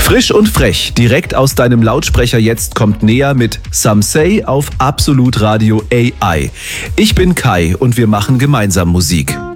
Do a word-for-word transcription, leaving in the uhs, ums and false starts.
Frisch und frech, direkt aus deinem Lautsprecher jetzt kommt näher mit Some Say auf Absolut Radio A I. Ich bin Kai und wir machen gemeinsam Musik.